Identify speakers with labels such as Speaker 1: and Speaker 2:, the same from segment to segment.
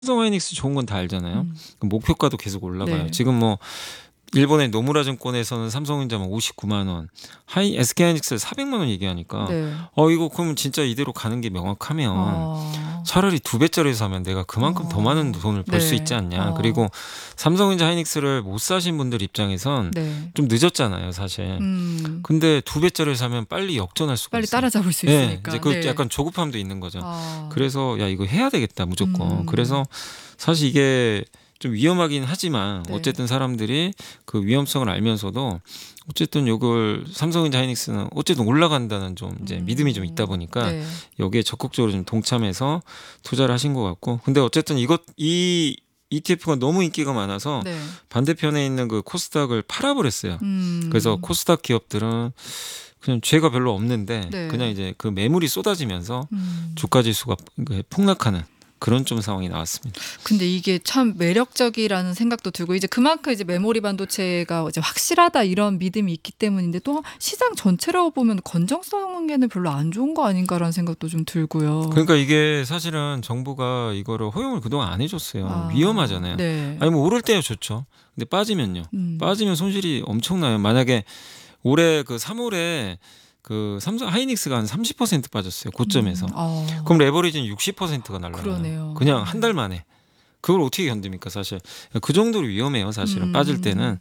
Speaker 1: 삼성 하이닉스 좋은 건 다 알잖아요.
Speaker 2: 음.
Speaker 1: 목표가도 계속 올라가요.
Speaker 2: 네.
Speaker 1: 지금 뭐 일본의 노무라 증권에서는 삼성전자만 59만 원, SK 하이닉스 400만 원 얘기하니까
Speaker 2: 네.
Speaker 1: 이거 그러면 진짜 이대로 가는 게 명확하면
Speaker 2: 어.
Speaker 1: 차라리 2배짜리 사면 내가 그만큼 더 많은 돈을 벌 수
Speaker 2: 네.
Speaker 1: 있지 않냐. 그리고 삼성전자 하이닉스를 못 사신 분들 입장에선
Speaker 2: 네.
Speaker 1: 좀 늦었잖아요, 사실. 근데 2배짜리를 사면 빨리 역전할 수가
Speaker 2: 빨리
Speaker 1: 있어요.
Speaker 2: 따라잡을 수
Speaker 1: 네,
Speaker 2: 있으니까.
Speaker 1: 이제 그
Speaker 2: 네.
Speaker 1: 약간 조급함도 있는 거죠.
Speaker 2: 아.
Speaker 1: 그래서 야 이거 해야 되겠다 무조건. 그래서 사실 이게 좀 위험하긴 하지만
Speaker 2: 네.
Speaker 1: 어쨌든 사람들이 그 위험성을 알면서도 어쨌든 요걸 삼성전자 하이닉스는 어쨌든 올라간다는 좀 이제 믿음이 좀 있다 보니까
Speaker 2: 네.
Speaker 1: 여기에 적극적으로 좀 동참해서 투자를 하신 것 같고, 근데 어쨌든 이 ETF가 너무 인기가 많아서
Speaker 2: 네.
Speaker 1: 반대편에 있는 그 코스닥을 팔아버렸어요.
Speaker 2: 음.
Speaker 1: 그래서 코스닥 기업들은 그냥 죄가 별로 없는데
Speaker 2: 네.
Speaker 1: 그냥 이제 그 매물이 쏟아지면서
Speaker 2: 음.
Speaker 1: 주가 지수가 폭락하는 그런 좀 상황이 나왔습니다.
Speaker 2: 근데 이게 참 매력적이라는 생각도 들고, 이제 그만큼 이제 메모리 반도체가 이제 확실하다 이런 믿음이 있기 때문인데, 또 시장 전체로 보면 건전성에는 별로 안 좋은 거 아닌가라는 생각도 좀 들고요.
Speaker 1: 그러니까 이게 사실은 정부가 이거를 허용을 그동안 안 해줬어요. 위험하잖아요.
Speaker 2: 네.
Speaker 1: 아니 뭐 오를 때야 좋죠. 근데 빠지면요. 빠지면 손실이 엄청나요. 만약에 올해 그 3월에 그 삼성 하이닉스가 한 30% 빠졌어요. 고점에서. 그럼 레버리지는 60%가 날라가요.
Speaker 2: 그러네요.
Speaker 1: 그냥 한 달 만에. 그걸 어떻게 견딥니까, 사실. 그 정도로 위험해요, 사실은. 빠질 때는.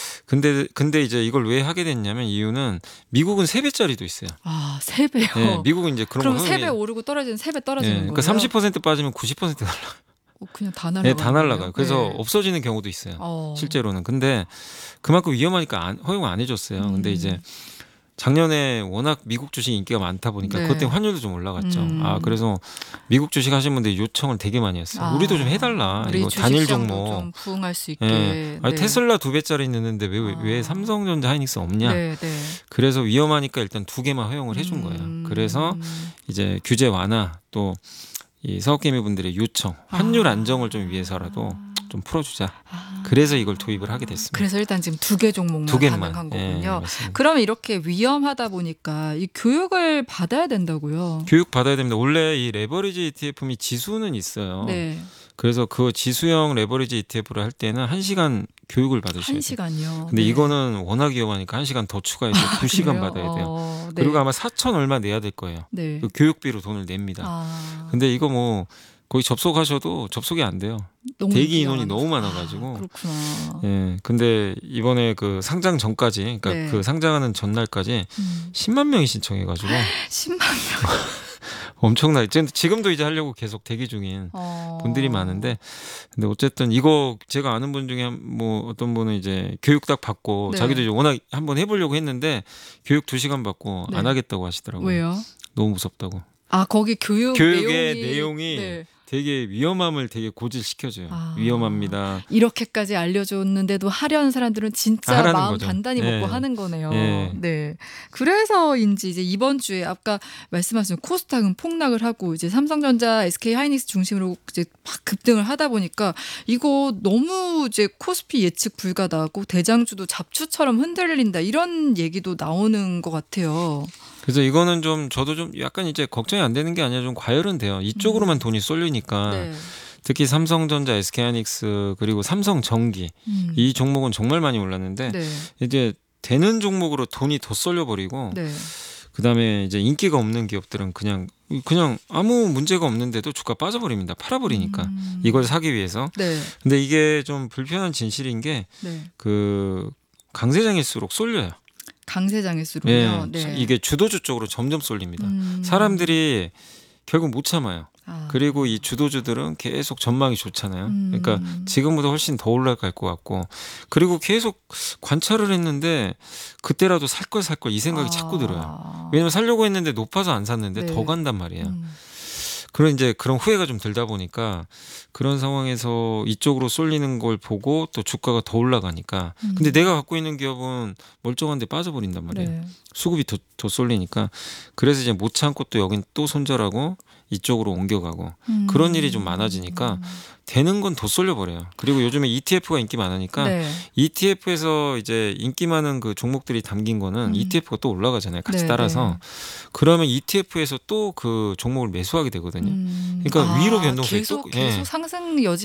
Speaker 1: 근데 이제 이걸 왜 하게 됐냐면 이유는 미국은 3배짜리도 있어요.
Speaker 2: 아, 3배요?
Speaker 1: 네, 미국은 이제 그런
Speaker 2: 그럼
Speaker 1: 거
Speaker 2: 3배 오르고 떨어지는 3배 떨어지는 거예요?
Speaker 1: 그러니까 30% 빠지면 90% 날라가요.
Speaker 2: 그냥 다 날라가요.
Speaker 1: 네, 다 날라가요. 그래서 없어지는 경우도 있어요. 실제로는. 근데 그만큼 위험하니까 허용 안 해줬어요. 근데 이제 작년에 워낙 미국 주식 인기가 많다 보니까 그것 때문에 환율도 좀 올라갔죠. 그래서 미국 주식 하신 분들이 요청을 되게 많이 했어요. 우리도 좀 해달라.
Speaker 2: 우리
Speaker 1: 이거 단일
Speaker 2: 주식시장도
Speaker 1: 종목.
Speaker 2: 좀 부응할 수 있게.
Speaker 1: 네. 아니, 테슬라 2배짜리 있는데 왜 삼성전자 하이닉스 없냐.
Speaker 2: 네, 네.
Speaker 1: 그래서 위험하니까 일단 2개만 허용을 해준 거예요. 그래서 이제 규제 완화, 또 이 사업개미분들의 요청, 환율 안정을 좀 위해서라도 좀 풀어주자. 그래서 이걸 도입을 하게 됐습니다.
Speaker 2: 그래서 일단 지금 2개 종목만
Speaker 1: 2개만.
Speaker 2: 가능한 거군요.
Speaker 1: 맞습니다.
Speaker 2: 그러면 이렇게 위험하다 보니까 이 교육을 받아야 된다고요?
Speaker 1: 교육 받아야 됩니다. 원래 이 레버리지 ETF 및 지수는 있어요.
Speaker 2: 네.
Speaker 1: 그래서 그 지수형 레버리지 ETF를 할 때는 1시간 교육을 받으셔야 돼요.
Speaker 2: 1시간이요?
Speaker 1: 근데 이거는 워낙 위험하니까 1시간 더 추가해서 2시간 받아야 돼요. 그리고 아마 4천 얼마 내야 될 거예요.
Speaker 2: 네.
Speaker 1: 그 교육비로 돈을 냅니다. 근데 이거 뭐 거의 접속하셔도 접속이 안 돼요. 대기 인원이 너무 많아가지고.
Speaker 2: 그렇구나.
Speaker 1: 예. 근데 이번에 그 상장 전까지, 그러니까 그 상장하는 전날까지 10만 명이 신청해가지고
Speaker 2: 10만 명.
Speaker 1: 엄청나게. 지금도 이제 하려고 계속 대기 중인 분들이 많은데, 근데 어쨌든 이거 제가 아는 분 중에 뭐 어떤 분은 이제 교육 딱 받고 자기도 이제 워낙 한번 해보려고 했는데 교육 2시간 받고 안 하겠다고 하시더라고요.
Speaker 2: 왜요?
Speaker 1: 너무 무섭다고.
Speaker 2: 거기
Speaker 1: 교육의 내용이 되게 위험함을 되게 고질시켜줘요. 위험합니다.
Speaker 2: 이렇게까지 알려줬는데도 하려는 사람들은 진짜 마음 거죠. 단단히 먹고 하는 거네요. 네. 그래서인지 이제 이번 주에 아까 말씀하신 코스닥은 폭락을 하고 이제 삼성전자, SK 하이닉스 중심으로 이제 막 급등을 하다 보니까 이거 너무 이제 코스피 예측 불가다하고 대장주도 잡초처럼 흔들린다 이런 얘기도 나오는 것 같아요.
Speaker 1: 그래서 이거는 좀 저도 좀 약간 이제 걱정이 안 되는 게 아니라 좀 과열은 돼요. 이쪽으로만 돈이 쏠리니까. 특히 삼성전자, SK하이닉스 그리고 삼성전기 이 종목은 정말 많이 올랐는데 이제 되는 종목으로 돈이 더 쏠려버리고 그다음에 이제 인기가 없는 기업들은 그냥 아무 문제가 없는데도 주가 빠져버립니다. 팔아버리니까 이걸 사기 위해서. 근데 이게 좀 불편한 진실인 게 그 강세장일수록 쏠려요.
Speaker 2: 강세장일수록요.
Speaker 1: 이게 주도주 쪽으로 점점 쏠립니다. 사람들이 결국 못 참아요. 그리고 이 주도주들은 계속 전망이 좋잖아요. 그러니까 지금보다 훨씬 더 올라갈 것 같고, 그리고 계속 관찰을 했는데 그때라도 살 걸 이 생각이 자꾸 들어요. 왜냐면 살려고 했는데 높아서 안 샀는데 더 간단 말이에요. 그런 이제 그런 후회가 좀 들다 보니까 그런 상황에서 이쪽으로 쏠리는 걸 보고 또 주가가 더 올라가니까. 근데 내가 갖고 있는 기업은 멀쩡한데 빠져버린단 말이에요. 수급이 더 쏠리니까. 그래서 이제 못 참고 또 여긴 또 손절하고 이쪽으로 옮겨가고 그런 일이 좀 많아지니까 되는 건 더 쏠려버려요. 그리고 요즘에 ETF가 인기 많으니까 네. ETF에서 이제 인기 많은 그 종목들이 담긴 거는 ETF가 또 올라가잖아요. 같이 네, 따라서. 네. 그러면 ETF에서 또 그 종목을 매수하게 되거든요. 그러니까 위로 변동성이
Speaker 2: 계속 상승 여지